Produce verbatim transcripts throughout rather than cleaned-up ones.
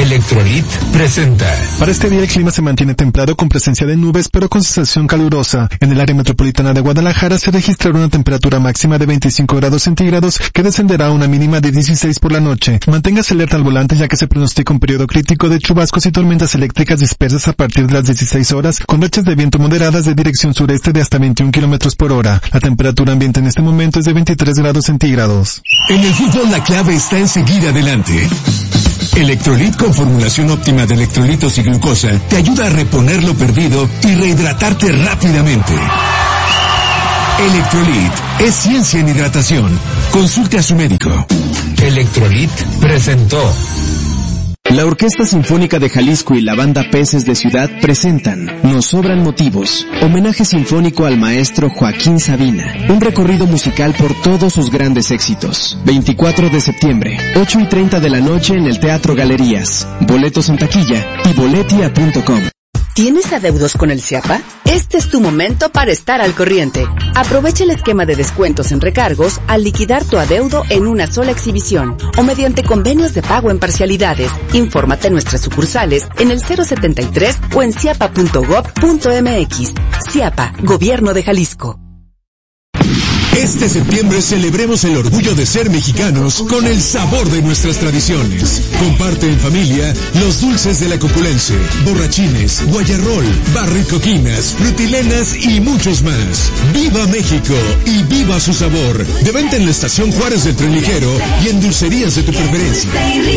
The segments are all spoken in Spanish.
Electrolit presenta. Para este día el clima se mantiene templado con presencia de nubes, pero con sensación calurosa. En el área metropolitana de Guadalajara se registrará una temperatura máxima de veinticinco grados centígrados que descenderá a una mínima de dieciséis por la noche. Manténgase alerta al volante ya que se pronostica un periodo crítico de chubascos y tormentas eléctricas dispersas a partir de las dieciséis horas, con rachas de viento moderadas de dirección sureste de hasta veintiún kilómetros por hora. La temperatura ambiente en este momento es de veintitrés grados centígrados. En el fútbol la clave está en seguir adelante. Electrolit con formulación óptima de electrolitos y glucosa te ayuda a reponer lo perdido y rehidratarte rápidamente. Electrolit es ciencia en hidratación. Consulte a su médico. Electrolit presentó. La Orquesta Sinfónica de Jalisco y la Banda Peces de Ciudad presentan Nos Sobran Motivos, homenaje sinfónico al maestro Joaquín Sabina, un recorrido musical por todos sus grandes éxitos. veinticuatro de septiembre, ocho y treinta de la noche en el Teatro Galerías. Boletos en taquilla y boletia punto com. ¿Tienes adeudos con el SIAPA? Este es tu momento para estar al corriente. Aprovecha el esquema de descuentos en recargos al liquidar tu adeudo en una sola exhibición o mediante convenios de pago en parcialidades. Infórmate en nuestras sucursales en el cero setenta y tres o en siapa punto gob punto mx. SIAPA, Gobierno de Jalisco. Este septiembre celebremos el orgullo de ser mexicanos con el sabor de nuestras tradiciones. Comparte en familia los dulces de la Coculense, borrachines, guayarrol, barricoquinas, frutilenas y muchos más. ¡Viva México y viva su sabor! De venta en la estación Juárez del Tren Ligero y en dulcerías de tu preferencia.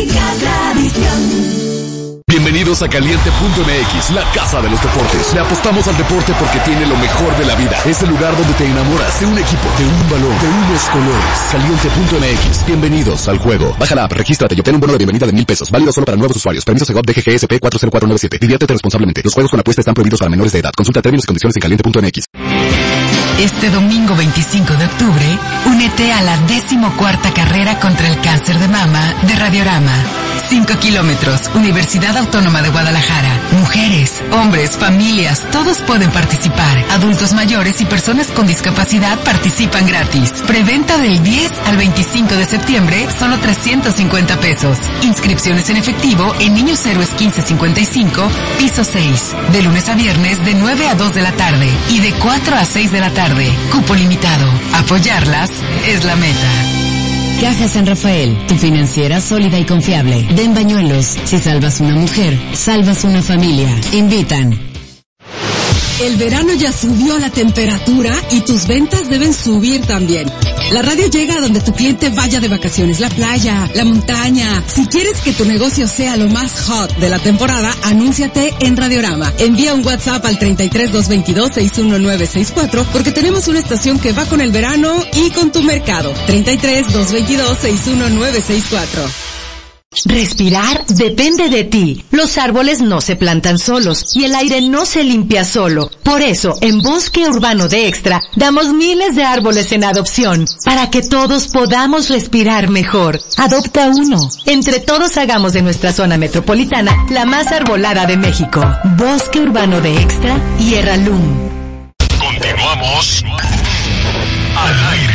Bienvenidos a Caliente punto M X, la casa de los deportes. Le apostamos al deporte porque tiene lo mejor de la vida. Es el lugar donde te enamoras de un equipo, de un balón, de unos colores. Caliente punto M X, bienvenidos al juego. Baja la app, regístrate y obtén un bono de bienvenida de mil pesos. Válido solo para nuevos usuarios. Permiso Segov D G G S P cuatro cero cuatro nueve siete. Diviértete responsablemente. Los juegos con apuesta están prohibidos para menores de edad. Consulta términos y condiciones en Caliente punto M X. Este domingo veinticinco de octubre, únete a la decimocuarta carrera contra el cáncer de mama de Radiorama. Cinco kilómetros, Universidad Autónoma de Guadalajara. Mujeres, hombres, familias, todos pueden participar. Adultos mayores y personas con discapacidad participan gratis. Preventa del diez al veinticinco de septiembre, solo trescientos cincuenta pesos. Inscripciones en efectivo en Niños Héroes quince cincuenta y cinco, piso seis. De lunes a viernes de nueve a dos de la tarde y de cuatro a seis de la tarde. Cupo limitado. Apoyarlas es la meta. Caja San Rafael, tu financiera sólida y confiable. Den Bañuelos. Si salvas una mujer, salvas una familia. Invitan. El verano ya subió la temperatura y tus ventas deben subir también. La radio llega a donde tu cliente vaya de vacaciones, la playa, la montaña. Si quieres que tu negocio sea lo más hot de la temporada, anúnciate en Radiorama. Envía un WhatsApp al treinta y tres, doscientos veintidós, sesenta y uno nueve sesenta y cuatro porque tenemos una estación que va con el verano y con tu mercado. treinta y tres, doscientos veintidós, sesenta y uno nueve sesenta y cuatro. Respirar depende de ti. Los árboles no se plantan solos y el aire no se limpia solo. Por eso, en Bosque Urbano de Extra, damos miles de árboles en adopción para que todos podamos respirar mejor. Adopta uno. Entre todos hagamos de nuestra zona metropolitana la más arbolada de México. Bosque Urbano de Extra y Erralum. Continuamos al aire.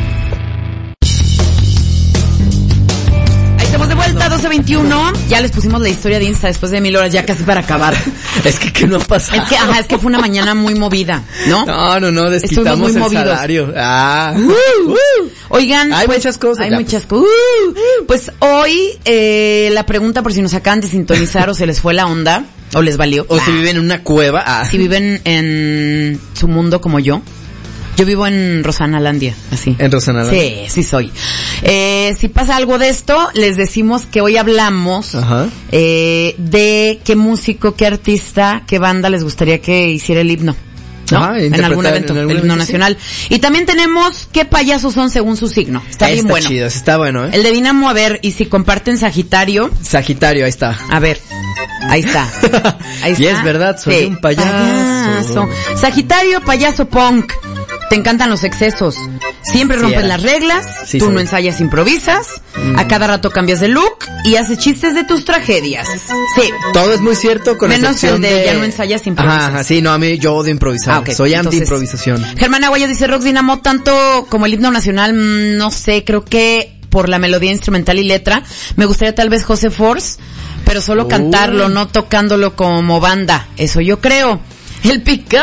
Estamos de vuelta, doce veintiuno. Ya les pusimos la historia de Insta después de mil horas, ya casi para acabar. Es que, ¿qué no pasa? Es que, ajá, es que fue una mañana muy movida, ¿no? No, no, no, desquitamos muy el movidos. Salario. Ah. Uh, uh. Oigan, hay pues, muchas cosas. Hay ya. muchas cosas. Uh, pues hoy, eh, la pregunta por si nos acaban de sintonizar o se les fue la onda, o les valió. O ah. si viven en una cueva. Ah. Si viven en su mundo como yo. Yo vivo en Rosanalandia, así. ¿En Rosanalandia? Sí, sí soy. Eh, si pasa algo de esto, les decimos que hoy hablamos Ajá. eh, de qué músico, qué artista, qué banda les gustaría que hiciera el himno, ¿no? Ah, en algún evento, en algún el himno evento, nacional. Sí. Y también tenemos qué payasos son según su signo. Está, está bien bueno. Chido, está bueno, ¿eh? El de Dinamo, a ver, y si comparten Sagitario. Sagitario, ahí está. A ver. Ahí está. Ahí está. Y es verdad, soy sí. un payaso. payaso. Sagitario, payaso punk. Te encantan los excesos. Siempre rompes sí, las reglas, sí, tú sí. no ensayas, improvisas, mm. a cada rato cambias de look y haces chistes de tus tragedias. Sí. Todo es muy cierto con menos el de, de ya no ensayas, improvisas. Ajá, sí, no, a mí yo odio improvisar. Ah, okay. Soy anti-improvisación. Germán Aguayo dice, Rox Dinamo, tanto como el himno nacional, no sé, creo que por la melodía instrumental y letra. Me gustaría tal vez José Force, pero solo uh. cantarlo, no tocándolo como banda. Eso yo creo. El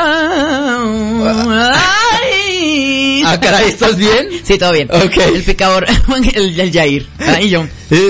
picador. Ay. Ah, caray, ¿estás bien? Sí, todo bien. Okay. El picador, el, el Jair. Ahí yo.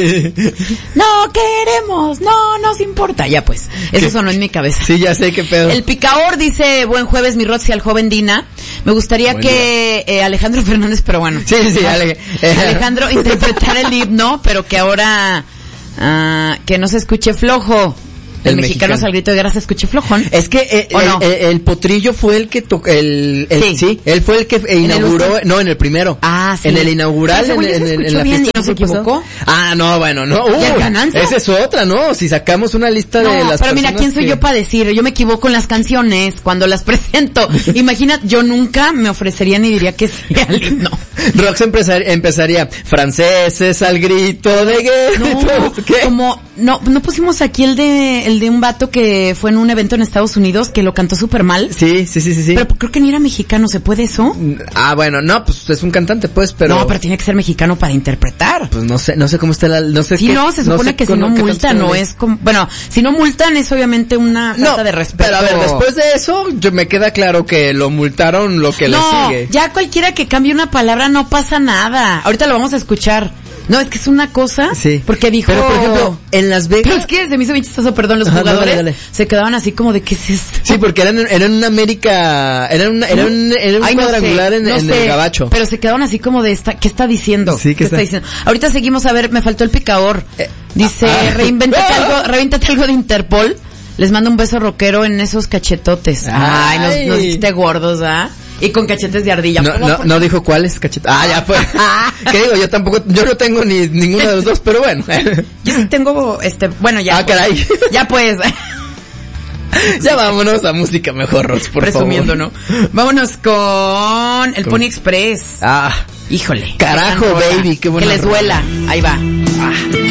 No queremos, no nos importa. Ya pues, eso ¿Qué? sonó en mi cabeza. Sí, ya sé qué pedo. El picador dice, buen jueves, mi Roxy, al joven Dina. Me gustaría buen que eh, Alejandro Fernández, pero bueno. Sí, sí, Ale- Alejandro interpretara el himno, pero que ahora uh, que no se escuche flojo. El, el mexicano, mexicano al grito de guerra se escuche flojón. Es que eh, el, no? el, el Potrillo fue el que tocó, el, el sí. sí, él fue el que eh, inauguró, el no, en el primero. Ah, sí. En el inaugural, sí, en, en, en, en la bien, fiesta. ¿No se equivocó? Ah, no, bueno, no. Uh, ¿Ya ganancia? Esa es otra, ¿no? Si sacamos una lista no, de las pero mira, ¿quién soy que... yo para decir? Yo me equivoco en las canciones cuando las presento. Imagina, yo nunca me ofrecería ni diría que sí al himno. Rox empezar, empezaría, franceses al grito de guerra. No, ¿qué? Como, no, no pusimos aquí el de, el de un vato que fue en un evento en Estados Unidos que lo cantó súper mal. Sí, sí, sí, sí, sí. Pero creo que ni era mexicano, ¿se puede eso? Ah, bueno, no, pues es un cantante, pues, pero... No, pero tiene que ser mexicano para interpretar. Pues no sé, no sé cómo está la... No sé sí, qué, no, se supone no que si no multan, no es como... Bueno, si no multan es obviamente una falta no, de respeto. Pero a ver, después de eso, yo me queda claro que lo multaron lo que no, le sigue. Ya cualquiera que cambie una palabra no pasa nada. Ahorita lo vamos a escuchar. No, es que es una cosa. Sí. Porque dijo... Pero, por ejemplo, en Las Vegas... Pero es que se me hizo bien chistoso, perdón, los Ajá, jugadores dale, dale. se quedaban así como de, ¿qué es esto? Sí, porque eran, eran una América... Eran una, era un, era un Ay, cuadrangular no sé, en, no en sé, el gabacho. Pero se quedaban así como de, esta, ¿qué está diciendo? Sí, ¿qué, ¿Qué está? está diciendo? Ahorita seguimos, a ver, me faltó el picador. Eh, Dice, ah, reinvéntate ah, algo, reinvéntate algo de Interpol. Les mando un beso rockero en esos cachetotes. Ay, Ay nos, nos hiciste gordos, ¿ah? Y con cachetes de ardilla. No, no, no dijo cuáles cachetes. Ah, ya pues. ¿Qué digo? Yo tampoco, yo no tengo ni ninguno de los dos, pero bueno. Yo sí tengo, este, bueno, ya. Ah, caray. Ya pues. Ya vámonos a música mejor, Rox, por Presumiendo, favor. ¿no? Vámonos con el ¿Con? Pony Express. Ah. Híjole. Carajo, baby, qué buena. Que les duela. Ahí va. Ah.